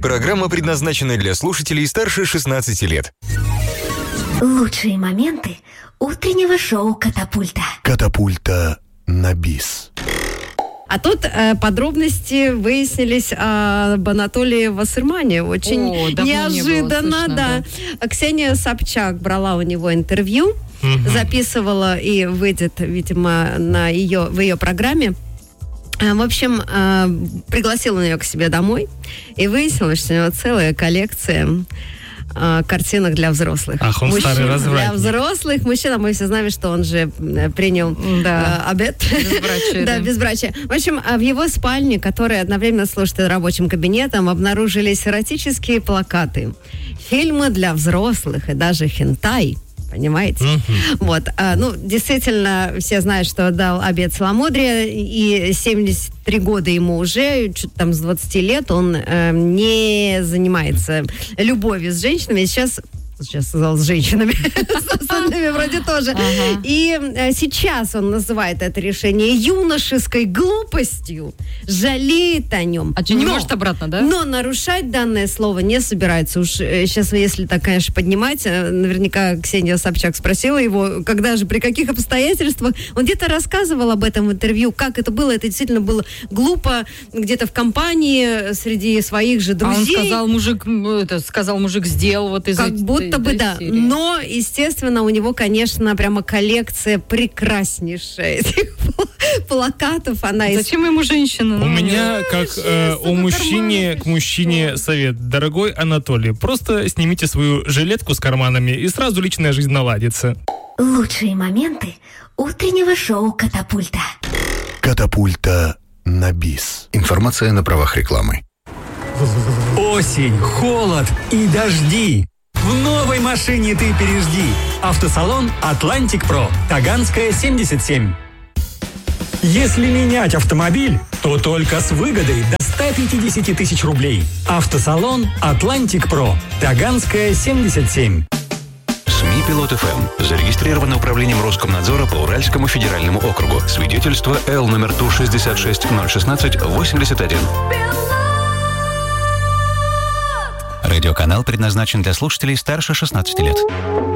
Программа предназначена для слушателей старше 16 лет. Лучшие моменты утреннего шоу «Катапульта». Катапульта на бис. А тут подробности выяснились об Анатолии Вассермане. Очень неожиданно, да. Ксения Собчак брала у него интервью, записывала и выйдет, видимо, в ее программе. В общем, пригласила он ее к себе домой, и выяснилось, что у него целая коллекция картинок для взрослых. Ах, он мужчин, старый развратник. Для взрослых мужчин, а мы все знаем, что он же принял обет. Безбрачие. Да, безбрачие. В общем, в его спальне, которая одновременно служит рабочим кабинетом, обнаружились эротические плакаты, фильмы для взрослых и даже хентай. Понимаете? Вот. Действительно, все знают, что дал обет целомудрия, и 73 года ему уже, что-то там с 20 лет, он не занимается любовью с женщинами. Сейчас сказал, с женщинами, с остальными вроде тоже. И сейчас он называет это решение юношеской глупостью, жалеет о нем. А что, не может обратно, да? Но нарушать данное слово не собирается. Уж сейчас, если так, конечно, поднимать, наверняка Ксения Собчак спросила его, когда же, при каких обстоятельствах. Он где-то рассказывал об этом в интервью, как это было. Это действительно было глупо, где-то в компании, среди своих же друзей. А он сказал, мужик сделал вот из как будто бы, да. серии. Но, естественно, у него, конечно, прямо коллекция прекраснейшая этих плакатов. Зачем ему женщина? У меня, как к мужчине совет. Дорогой Анатолий, просто снимите свою жилетку с карманами, и сразу личная жизнь наладится. Лучшие моменты утреннего шоу «Катапульта». Катапульта на бис. Информация на правах рекламы. Осень, холод и дожди. В новой машине ты пережди. Автосалон «Атлантик Про». Таганская, 77. Если менять автомобиль, то только с выгодой до 150 тысяч рублей. Автосалон «Атлантик Про». Таганская, 77. СМИ «Пилот ФМ». Зарегистрировано управлением Роскомнадзора по Уральскому федеральному округу. Свидетельство Л номер ТУ 66016-81. Радиоканал предназначен для слушателей старше 16 лет.